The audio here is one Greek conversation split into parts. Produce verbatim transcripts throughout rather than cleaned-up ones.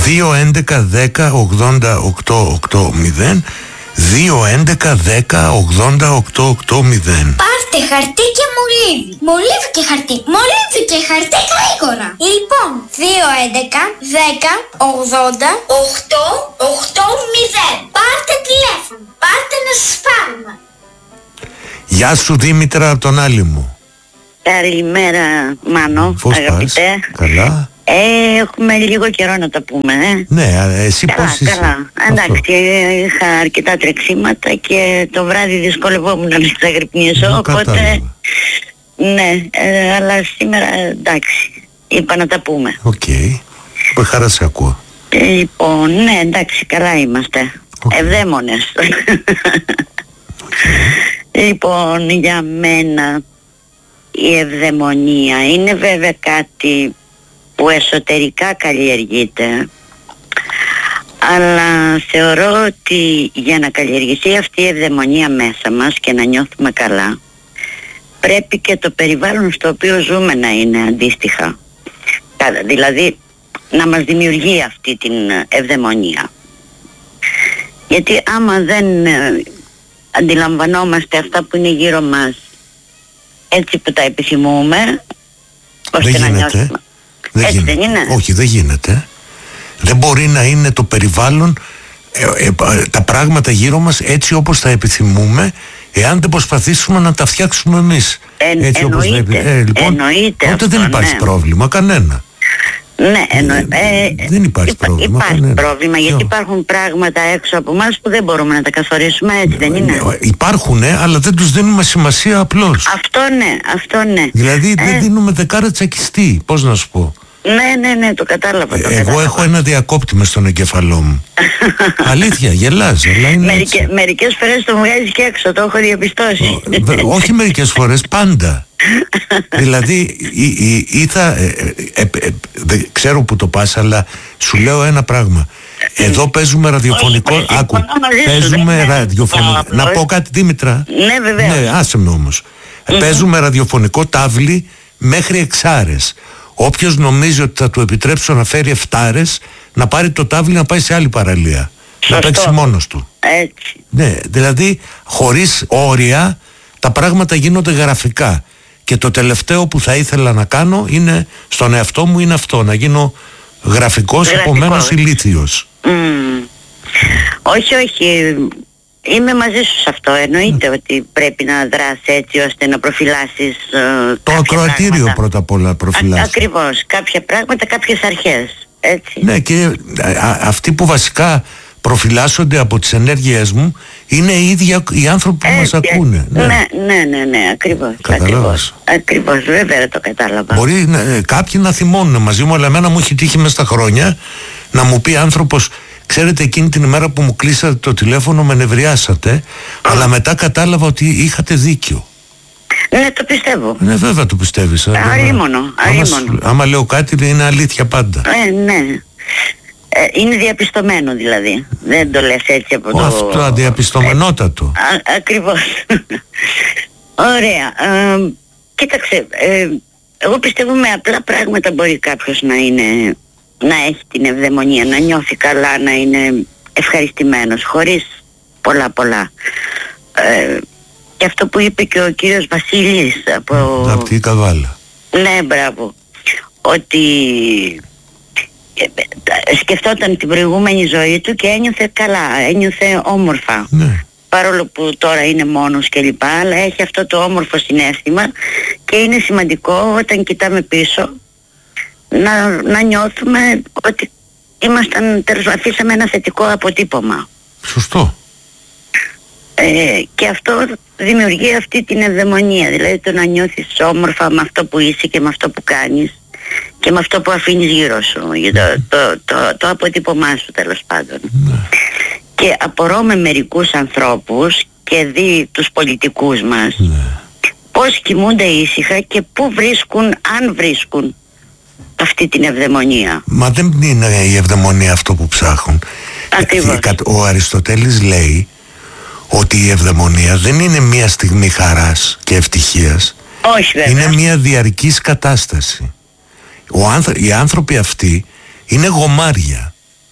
δύο έντεκα δέκα ογδόντα οκτώ ογδόντα δύο έντεκα δέκα ογδόντα οκτώ ογδόντα. Πάρτε χαρτί και μολύβι. Μολύβι και χαρτί. Μολύβι και χαρτί γρήγορα. Λοιπόν, δύο έντεκα δέκα ογδόντα οκτώ ογδόντα. Πάρτε τηλέφωνο. Πάρτε να σας πάρουμε. Γεια σου Δήμητρα από τον Άλλη μου. Καλημέρα Μάνο, Πώς αγαπητέ. πας? Καλά. Ε, έχουμε λίγο καιρό να τα πούμε, ε. Ναι, εσύ Καλά, πώς είσαι? καλά. Εντάξει, είχα αρκετά τρεξίματα και το βράδυ δυσκολευόμουν να μην ξαγρυπνήσω, Να οπότε... κατάλαβα. Ναι, ε, αλλά σήμερα εντάξει, είπα να τα πούμε. Οκ. Okay. Με χαρά σε ακούω. Ε, λοιπόν, ναι, εντάξει, καλά είμαστε. Okay. Ευδαίμονες. Okay. Λοιπόν, για μένα η ευδαιμονία είναι βέβαια κάτι που εσωτερικά καλλιεργείται, αλλά θεωρώ ότι για να καλλιεργηθεί αυτή η ευδαιμονία μέσα μας και να νιώθουμε καλά, πρέπει και το περιβάλλον στο οποίο ζούμε να είναι αντίστοιχα, δηλαδή να μας δημιουργεί αυτή την ευδαιμονία. Γιατί άμα δεν ε, αντιλαμβανόμαστε αυτά που είναι γύρω μας έτσι που τα επιθυμούμε, ώστε δεν να γίνεται. νιώσουμε. Δεν Έτσι γίνεται. δεν είναι? Όχι, δεν γίνεται. Δεν μπορεί να είναι το περιβάλλον, ε, ε, τα πράγματα γύρω μας έτσι όπως τα επιθυμούμε, εάν δεν προσπαθήσουμε να τα φτιάξουμε εμείς. Ε, έτσι όπως εννοείται, τα επι... ε, λοιπόν, εννοείται τότε αυτό, δεν υπάρχει ναι. πρόβλημα κανένα. Ναι, εννο... Ε, ε, δεν υπάρχει υπά, πρόβλημα Υπάρχει κανένα. πρόβλημα γιατί Ποιο? υπάρχουν πράγματα έξω από εμάς που δεν μπορούμε να τα καθορίσουμε, έτσι δεν είναι? Υπάρχουν, αλλά δεν τους δίνουμε σημασία απλώς. Αυτό ναι, αυτό ναι. Δηλαδή Ε, δεν δίνουμε δεκάρα τσακιστή, πώς να σου πω. Ναι, ναι, ναι, το κατάλαβα. Το Εγώ κατάλαβα. έχω ένα διακόπτη μες στον εγκεφαλό μου. Αλήθεια, γελάς, αλλά είναι Μερικέ, έτσι. Μερικές φορές το βγάζεις και έξω, το έχω διαπιστώσει. Βε- Όχι μερικές φορές, πάντα. Δηλαδή, ή, ή, ή θα, ε, ε, ε, ε, δεν ξέρω που το πας, αλλά σου λέω ένα πράγμα. Εδώ παίζουμε ραδιοφωνικό. Όχι, Άκου, συμφωνώ μαζί σου, παίζουμε δεν είναι ραδιοφωνικό. απλώς. Να πω κάτι, Δήμητρα. Ναι, βεβαίως. Ναι, άσε με όμως. Παίζουμε ραδιοφωνικό τάβλι μέχρι εξάρες. Όποιος νομίζει ότι θα του επιτρέψω να φέρει εφτάρες, να πάρει το τάβλι να πάει σε άλλη παραλία. Σωστό. Να παίξει μόνος του. Έτσι. Ναι, δηλαδή χωρίς όρια τα πράγματα γίνονται γραφικά. Και το τελευταίο που θα ήθελα να κάνω είναι στον εαυτό μου είναι αυτό, να γίνω γραφικός, Γραφικός. επομένως ηλίθιος. Μμμ. Όχι, όχι. Είμαι μαζί σου σε αυτό. Εννοείται ότι πρέπει να δράσεις έτσι ώστε να προφυλάσσεις ε, Το κάποια ακροατήριο πράγματα. πρώτα απ' όλα Α, προφυλάσσει. ακριβώς. Κάποια πράγματα, κάποιες αρχές. Έτσι. Ναι, και α, α, αυτοί που βασικά προφυλάσσονται από τις ενέργειές μου είναι οι ίδιοι οι άνθρωποι που μας Έτσι, ακούνε. Ναι, ναι, ναι, ναι, ναι, ακριβώς. Καταλάβες. Ακριβώς, ακριβώς, βέβαια το κατάλαβα. Μπορεί να, ε, κάποιοι να θυμώνουν μαζί μου, αλλά εμένα μου έχει τύχει μες στα χρόνια να μου πει άνθρωπος, ξέρετε εκείνη την ημέρα που μου κλείσατε το τηλέφωνο με νευριάσατε, αλλά μετά κατάλαβα ότι είχατε δίκιο. Ναι, το πιστεύω. Ναι, βέβαια το πιστεύεις. αλλά- Αλίμονο, άμα, αλίμονο. σου- άμα λέω κάτι είναι αλήθεια πάντα. Ε, ναι. Ε, είναι διαπιστωμένο δηλαδή. Δεν το λες έτσι από Ο, το... αυτό αδιαπιστωμενότατο. Α, ακριβώς. Ωραία. Ε, κοίταξε, ε, εγώ πιστεύω με απλά πράγματα μπορεί κάποιος να είναι, να έχει την ευδαιμονία, να νιώθει καλά, να είναι ευχαριστημένος, χωρίς πολλά πολλά. Ε, και αυτό που είπε και ο κύριος Βασίλης από... Από τη Καβάλα. Ναι, μπράβο. Ότι σκεφτόταν την προηγούμενη ζωή του και ένιωθε καλά, ένιωθε όμορφα. Ναι. Παρόλο που τώρα είναι μόνος και λοιπά, αλλά έχει αυτό το όμορφο συναίσθημα και είναι σημαντικό όταν κοιτάμε πίσω να, να νιώθουμε ότι ήμασταν, τέλος, αφήσαμε ένα θετικό αποτύπωμα. Σωστό. Ε, και αυτό δημιουργεί αυτή την ευδαιμονία, δηλαδή το να νιώθεις όμορφα με αυτό που είσαι και με αυτό που κάνεις και με αυτό που αφήνεις γύρω σου, για το, το, το, το αποτύπωμά σου, τέλος πάντων. Ναι. Και απορώ με μερικούς ανθρώπους και δει τους πολιτικούς μας, Ναι. πώς κοιμούνται ήσυχα και πού βρίσκουν, αν βρίσκουν, αυτή την ευδαιμονία. Μα δεν είναι η ευδαιμονία αυτό που ψάχνουν. Ακριβώς. Ο Αριστοτέλης λέει ότι η ευδαιμονία δεν είναι μία στιγμή χαράς και ευτυχίας. Όχι βέβαια. Είναι μία διαρκής κατάσταση. Ο άνθρω... Οι άνθρωποι αυτοί είναι γομάρια.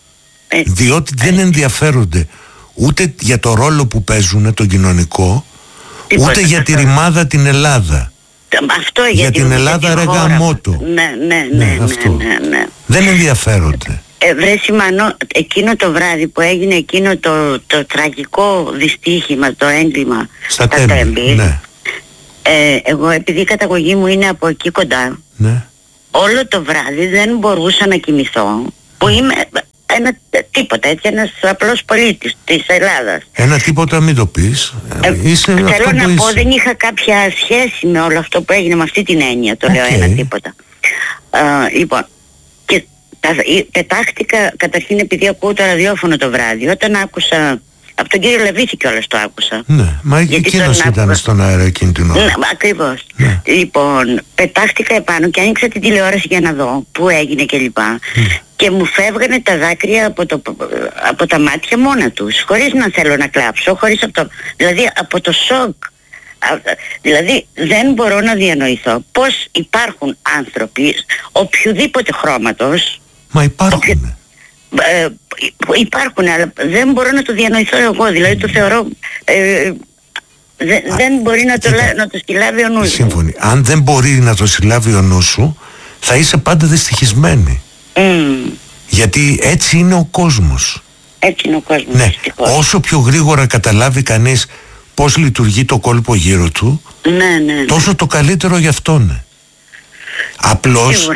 Ε, διότι ε, δεν ενδιαφέρονται ούτε για το ρόλο που παίζουν τον κοινωνικό, τίποτα, ούτε για τη ρημάδα την Ελλάδα. Αυτό για, για την Ελλάδα ρε γαμώτο. Ναι, ναι, ναι, ναι, αυτό. ναι, ναι. Δεν ενδιαφέρονται. Ε, βρε Σιμανό, εκείνο το βράδυ που έγινε εκείνο το, το τραγικό δυστύχημα, το έγκλημα στα Τέμπη, ναι. ε, εγώ επειδή η καταγωγή μου είναι από εκεί κοντά, ναι. όλο το βράδυ δεν μπορούσα να κοιμηθώ, που είμαι ένα τίποτα, έτσι, ένας απλός πολίτης της Ελλάδας. Ένα τίποτα μην το πεις. Ε, είσαι θέλω αυτό να που πω, είσαι. δεν είχα κάποια σχέση με όλο αυτό που έγινε, με αυτή την έννοια, το okay. λέω ένα τίποτα. Uh, λοιπόν, και τα, πετάχτηκα καταρχήν επειδή ακούω το ραδιόφωνο το βράδυ, όταν άκουσα, από τον κύριο Λεβίση κιόλας το άκουσα. Ναι, μα εκείνος ήταν άκουσα... στον αέρα εκείνη την ώρα. Ναι, ακριβώς. Ναι. Λοιπόν, πετάχτηκα επάνω και άνοιξα την τηλεόραση για να δω που έγινε κλπ. Mm. Και μου φεύγανε τα δάκρυα από, το, από τα μάτια μόνα τους, χωρίς να θέλω να κλάψω, χωρίς αυτό, δηλαδή από το σοκ. Δηλαδή δεν μπορώ να διανοηθώ πως υπάρχουν άνθρωποι οποιοδήποτε χρώματος. Μα υπάρχουν. Οποιο, ε, υπάρχουν, αλλά δεν μπορώ να το διανοηθώ εγώ, δηλαδή το θεωρώ ε, δε, Α, δεν μπορεί να το, κοίτα, να το συλλάβει ο νους. Σύμφωνοι. Αν δεν μπορεί να το συλλάβει ο νους σου, θα είσαι πάντα δυστυχισμένη. Mm. Γιατί έτσι είναι ο κόσμος. Έτσι είναι ο κόσμος. Ναι. Όσο πιο γρήγορα καταλάβει κανείς πώς λειτουργεί το κόλπο γύρω του, ναι, ναι, ναι. τόσο το καλύτερο για αυτόν. Απλώς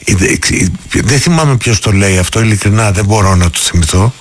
δεν θυμάμαι ποιος το λέει αυτό, ειλικρινά δεν μπορώ να το θυμηθώ.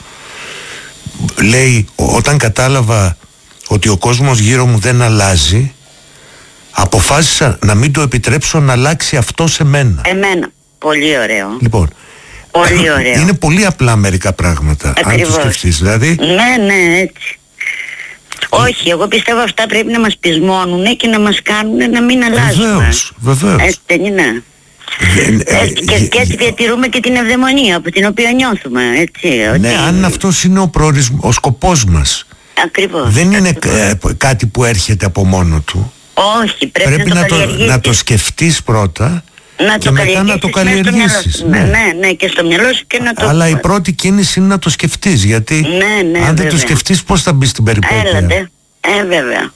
Λέει, όταν κατάλαβα ότι ο κόσμος γύρω μου δεν αλλάζει, αποφάσισα να μην το επιτρέψω να αλλάξει αυτό σε μένα. Εμένα. Πολύ ωραίο. Λοιπόν, πολύ ωραίο. Είναι πολύ απλά μερικά πράγματα. Ακριβώς. Αν το σκεφτείς, δηλαδή. Ναι, ναι, έτσι. Όχι, εγώ πιστεύω αυτά πρέπει να μας πεισμώνουν και να μας κάνουν να μην αλλάζουμε. Βεβαίως, βεβαίως. Έτσι δεν είναι. Δεν, έτσι, και, και έτσι διατηρούμε και την ευδαιμονία από την οποία νιώθουμε, έτσι. Ναι, ότι... αν αυτός είναι ο, προορισμ... ο σκοπός μας. Ακριβώς. Δεν είναι ακριβώς. κάτι που έρχεται από μόνο του. Όχι, πρέπει, πρέπει να, το να, το, να το σκεφτείς πρώτα. Να και μετά να το καλλιεργήσεις. Ναι. ναι, ναι, και στο μυαλό σου και να το... Αλλά η πρώτη κίνηση είναι να το σκεφτείς, γιατί ναι, ναι, αν δεν βέβαια. το σκεφτείς πώς θα μπεις στην περιπέτεια. Έλατε, ε βέβαια.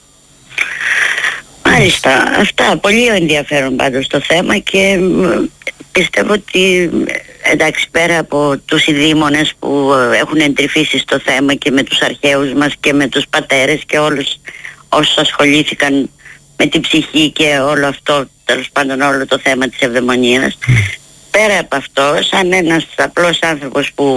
Μάλιστα, αυτά, πολύ ενδιαφέρον πάντως το θέμα και πιστεύω ότι εντάξει, πέρα από τους ειδήμονες που έχουν εντρυφήσει στο θέμα και με τους αρχαίους μας και με τους πατέρες και όλους όσους ασχολήθηκαν με την ψυχή και όλο αυτό, τέλος πάντων όλο το θέμα της ευδαιμονίας, mm. πέρα από αυτό, σαν ένας απλός άνθρωπος που,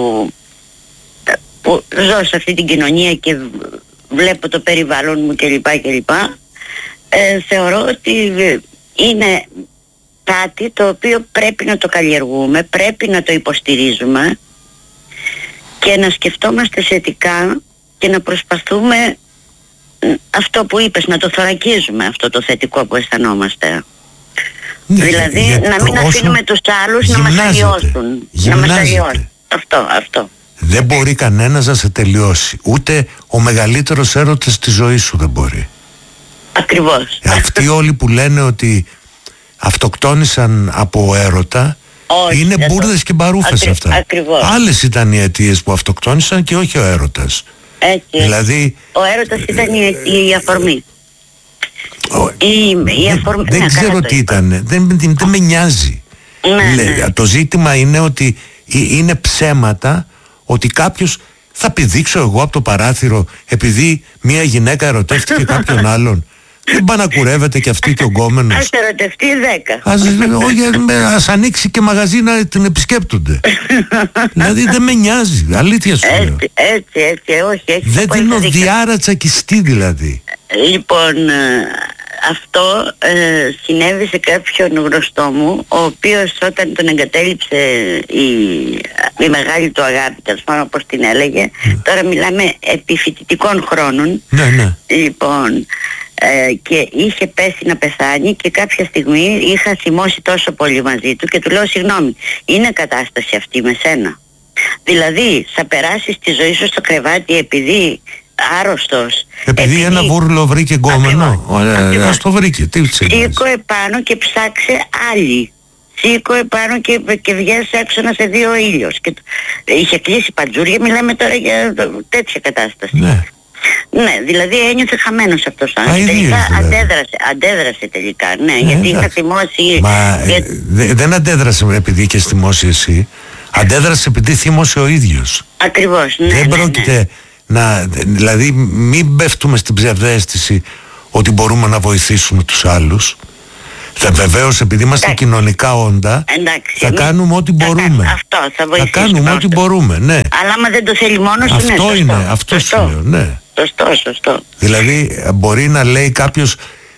που ζω σε αυτή την κοινωνία και βλέπω το περιβάλλον μου κλπ κλπ, ε, θεωρώ ότι είναι κάτι το οποίο πρέπει να το καλλιεργούμε, πρέπει να το υποστηρίζουμε και να σκεφτόμαστε θετικά και να προσπαθούμε αυτό που είπες, να το θωρακίζουμε αυτό το θετικό που αισθανόμαστε. Ναι, δηλαδή για, για να μην αφήνουμε τους άλλους να μας αλλοιώσουν. Να μας αλλοιώσουν. Αυτό, αυτό. Δεν μπορεί κανένας να σε τελειώσει. Ούτε ο μεγαλύτερος έρωτας της ζωής σου δεν μπορεί. Ακριβώς. Αυτοί όλοι που λένε ότι αυτοκτόνησαν από έρωτα, όχι, είναι μπουρδες και μπαρούφες Ακρι, αυτά. Ακριβώς. Άλλες ήταν οι αιτίες που αυτοκτόνησαν και όχι ο έρωτας. Έτσι. Δηλαδή, ο έρωτας ήταν η, η αφορμή. Ο, η, η αφορμή δεν, δεν ναι, ξέρω τι ήταν. Δεν, δεν, δεν με νοιάζει. Ναι, Λε, ναι. Το ζήτημα είναι ότι είναι ψέματα, ότι κάποιος θα πηδήξω εγώ από το παράθυρο επειδή μια γυναίκα ερωτεύτηκε κάποιον άλλον. Δεν πάει να κουρεύεται και αυτή και ο γκόμενος. Ας ερωτευτεί δέκα. Ας, όχι, ας ανοίξει και μαγαζί να την επισκέπτονται. Δηλαδή δεν με νοιάζει. Αλήθεια σου λέω. Έτσι, έτσι, έτσι, όχι. Έχεις δεν δίνω διάρα τσακιστή δηλαδή. Λοιπόν, αυτό ε, συνέβη σε κάποιον γνωστό μου, ο οποίος όταν τον εγκατέλειψε η, η μεγάλη του αγάπη, τέλος πάντων όπως την έλεγε, mm. τώρα μιλάμε επί φοιτητικών χρόνων. Ναι, ναι. Λοιπόν, ε, και είχε πέσει να πεθάνει και κάποια στιγμή είχα θυμώσει τόσο πολύ μαζί του και του λέω συγγνώμη, είναι κατάσταση αυτή με σένα? Δηλαδή θα περάσεις τη ζωή σου στο κρεβάτι επειδή άρρωστος, επειδή, επειδή ένα βούρλο βρήκε γκόμενο, ας το βρήκε, τι σήκω επάνω και ψάξε άλλη. σήκω επάνω και, και βγες έξω να σε δει ο ήλιος. Και είχε κλείσει παντζούρια, μιλάμε τώρα για τέτοια κατάσταση. Ναι. Ναι, δηλαδή ένιωθε χαμένος αυτός ο άνθρωπος. Τελικά δηλαδή. αντέδρασε, αντέδρασε τελικά, ναι, ναι γιατί είχα θυμώσει... Μα για... ε, δε, δεν αντέδρασε επειδή είχες θυμώσει εσύ, αντέδρασε επειδή θύμωσε ο ίδιος. Ακριβώς, ναι. Δεν ναι, πρόκειται ναι. να... Δηλαδή μην πέφτουμε στην ψευδαίσθηση ότι μπορούμε να βοηθήσουμε τους άλλους. Θα βεβαίως επειδή είμαστε εντάξει. κοινωνικά όντα, εντάξει, θα εμείς κάνουμε ό,τι θα μπορούμε. Θα, αυτό, θα, θα κάνουμε ό,τι μπορούμε, ναι. Αλλά άμα δεν το θέλει μόνος, αυτό είναι, είναι, σωστό. αυτό σωστό. σου λέω, ναι. Σωστό, σωστό. Δηλαδή μπορεί να λέει κάποιος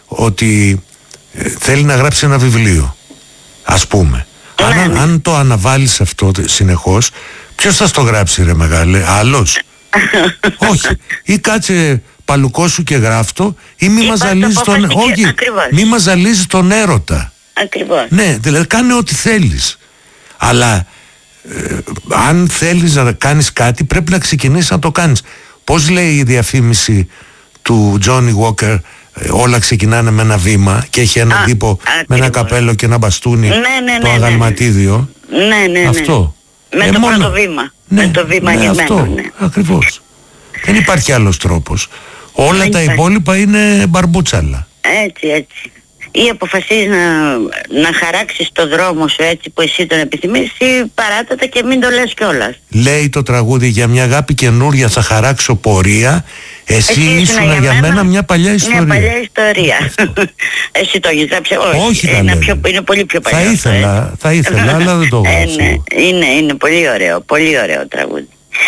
ότι ε, θέλει να γράψει ένα βιβλίο, ας πούμε. Ναι, αν, ναι. αν το αναβάλεις αυτό συνεχώς, ποιος θα στο γράψει ρε μεγάλε, άλλος? Όχι. Ή κάτσε παλουκό σου και γράφτο, ή μη μας ζαλίζεις τον... Και... Όχι, μη μας ζαλίζεις τον έρωτα. Ακριβώς. Ναι, δηλαδή κάνε ό,τι θέλεις. Αλλά ε, αν θέλεις να κάνεις κάτι, πρέπει να ξεκινήσεις να το κάνεις. Πώς λέει η διαφήμιση του Johnny Walker, ε, όλα ξεκινάνε με ένα βήμα και έχει έναν τύπο με ένα καπέλο και ένα μπαστούνι, ναι, ναι, το ναι, αγαλματίδιο. Ναι, ναι, ναι. Αυτό. Με ε, το μόνο... πρώτο βήμα. Ναι, με το βήμα ναι, γεμμένο, αυτό, ναι. Ακριβώς. Δεν υπάρχει άλλος τρόπος. Όλα δεν τα υπάρχει. υπόλοιπα είναι μπαρμπούτσαλα. Έτσι, έτσι. Ή αποφασίζεις να, να χαράξεις το δρόμο σου έτσι που εσύ τον επιθυμείς, ή παράτατα και μην το λες κιόλας. Λέει το τραγούδι, για μια αγάπη καινούρια θα χαράξω πορεία. Εσύ, εσύ ήσουν για, για μένα μια παλιά ιστορία. Μια παλιά ιστορία. Εσύ το έχεις γράψει? Όχι, όχι είναι, πιο, είναι πολύ πιο παλιό. Θα ήθελα, ε. θα ήθελα, αλλά δεν το γράψω. Ε, ναι, είναι, είναι πολύ ωραίο, πολύ ωραίο τραγούδι.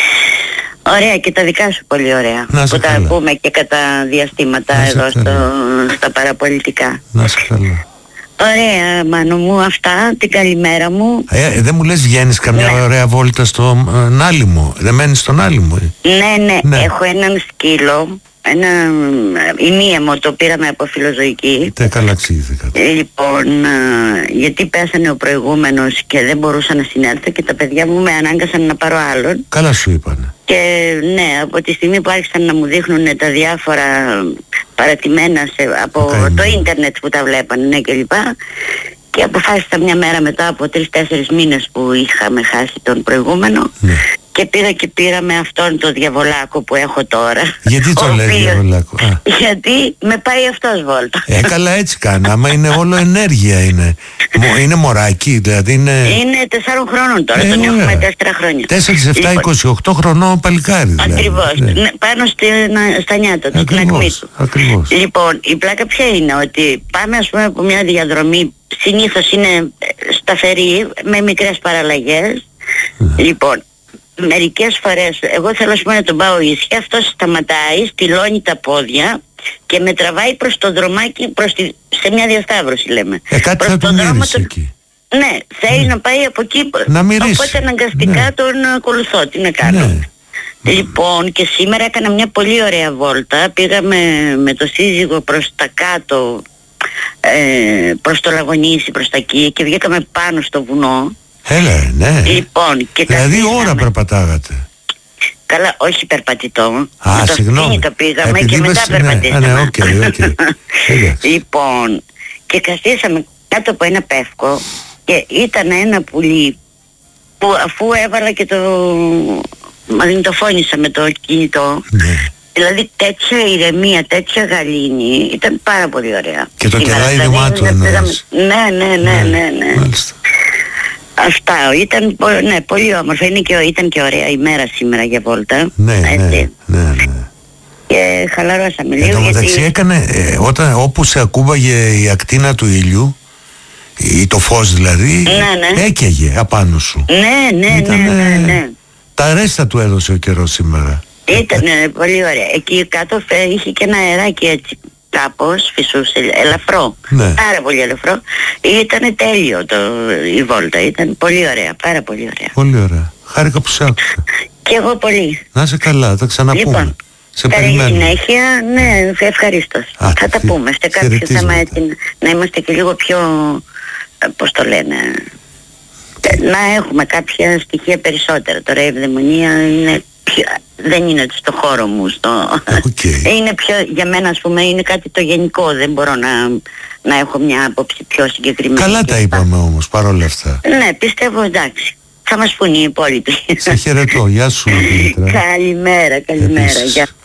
Ωραία, και τα δικά σου πολύ ωραία. Που τα ακούμε και κατά διαστήματα εδώ στο, στα παραπολιτικά. Να σε καλά. Ωραία, Μάνο μου, αυτά, την καλημέρα μου. Ε, δεν μου λες βγαίνεις καμιά ναι. ωραία βόλτα στο ε, Νάλυμο? Δεν μένεις στον Νάλυμο? Ε? Ναι, ναι, ναι, έχω έναν σκύλο, ένα ημίαιμο, το πήραμε από φιλοζωική. Τε καλά ξύθηκα. Λοιπόν, α, γιατί πέσανε ο προηγούμενος και δεν μπορούσα να συνέλθω και τα παιδιά μου με ανάγκασαν να πάρω άλλον. Καλά σου είπανε. Και ναι, από τη στιγμή που άρχισαν να μου δείχνουν τα διάφορα παρατημένα σε, από okay, το ίντερνετ που τα βλέπανε, ναι, και λοιπά, και αποφάσισα μια μέρα μετά από τρεις-τέσσερις μήνες που είχαμε χάσει τον προηγούμενο, ναι. Και πήγα και πήρα με αυτόν το διαβολάκο που έχω τώρα. Γιατί το λέει διαβολάκο? Α. Γιατί με πάει αυτός βόλτα. Ε, καλά έτσι κάνει. Άμα είναι όλο ενέργεια είναι. Είναι μωράκι, δηλαδή είναι... Είναι τεσσάρων χρόνων τώρα, ε, τον ωραία. Έχουμε τέσσερα χρόνια. τέσσερα, επτά, λοιπόν, είκοσι οκτώ χρονών παλικάρι δηλαδή. Ακριβώς, ναι. Ναι, πάνω στη, να, στα νιάτα του, στην ακμή του. Ακριβώς. Λοιπόν, η πλάκα ποια είναι? Ότι πάμε ας πούμε από μια διαδρομή, συνήθως είναι σταθερή, με μικρές παραλλαγές. Mm. Λοιπόν, μερικές φορές εγώ θέλω ας πούμε να τον πάω ίσια, αυτός σταματάει, στυλώνει τα πόδια και με τραβάει προς το δρομάκι, προς τη, σε μια διασταύρωση λέμε. Ε, κάτι προς θα το τον δρόμο μύρισε το... εκεί. Ναι, θέλει mm. να πάει από εκεί, να μυρίσει. Οπότε αναγκαστικά ναι. τον ακολουθώ, τι να κάνω. Ναι. Λοιπόν, και σήμερα έκανα μια πολύ ωραία βόλτα, πήγαμε με το σύζυγο προς τα κάτω, ε, προς το Λαγονίσι, προς τα εκεί, και βγήκαμε πάνω στο βουνό. Έλα, ναι. Λοιπόν, και δηλαδή ώρα περπατάγατε? Καλά, όχι περπατητό. Α, με το συγγνώμη. το πήγαμε. Επειδή και μετά ναι, περπατήσαμε. Ναι, okay, okay. Λοιπόν, και καθίσαμε κάτω από ένα πεύκο και ήταν ένα πουλί που αφού έβαλα και το μαγνητοφώνησα με το κινητό, ναι. Δηλαδή τέτοια ηρεμία, τέτοια γαλήνη, ήταν πάρα πολύ ωραία. Και το κεράδι του εννοείς? Ναι, ναι, ναι, ναι, ναι, ναι. Μάλιστα. Αυτά, ήταν ναι, πολύ όμορφα. Είναι και, ήταν και ωραία ημέρα σήμερα για βόλτα. Ναι, ναι, ναι, ναι. Και χαλαρώσαμε λίγο. Εν τω μεταξύ γιατί... έκανε, ε, όταν, όπου σε ακούμπαγε η ακτίνα του ήλιου, ή το φως δηλαδή, ναι, ναι. έκαιγε απάνω σου. Ναι, ναι, Ήτανε, ναι, ναι, ναι. Τα ρέστα του έδωσε ο καιρός σήμερα. Ήταν πολύ ωραία. Εκεί κάτω είχε και ένα αεράκι έτσι κάπως, φυσούσε, ελαφρό. Ναι. Πάρα πολύ ελαφρό. Ήτανε τέλειο το, η βόλτα. Ήταν πολύ ωραία, πάρα πολύ ωραία. Πολύ ωραία. Χάρηκα που σε άκουσα. Και εγώ πολύ. Να είσαι καλά, θα ξαναπούμε. Λοιπόν, σε καλή περιμένω. συνέχεια, ναι, ευχαρίστως. Α, θα τα πούμε σε κάποιο θέμα έτσι, να είμαστε και λίγο πιο, πώς το λένε, να έχουμε κάποια στοιχεία περισσότερα. Τώρα η ευδαιμονία είναι πιο, δεν είναι στο χώρο μου. Στο... Okay. είναι πιο, για μένα ας πούμε είναι κάτι το γενικό, δεν μπορώ να, να έχω μια άποψη πιο συγκεκριμένη. Καλά τα είπαμε όμως παρόλα αυτά. Ναι, πιστεύω εντάξει. Θα μας πούν οι υπόλοιποι. Σε χαιρετώ, γεια σου Δήμητρα. Καλημέρα, καλημέρα. Γεια.